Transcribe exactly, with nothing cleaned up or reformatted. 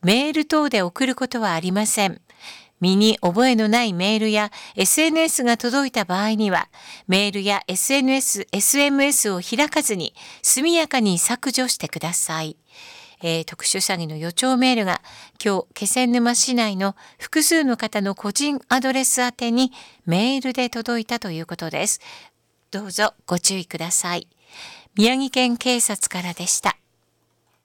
メール等で送ることはありません。身に覚えのないメールや エスエヌエス が届いた場合には、メールや エスエヌエス、エスエムエス を開かずに速やかに削除してください。えー、特殊詐欺の予兆メールが今日気仙沼市内の複数の方の個人アドレス宛てにメールで届いたということです。どうぞご注意ください。宮城県警察からでした。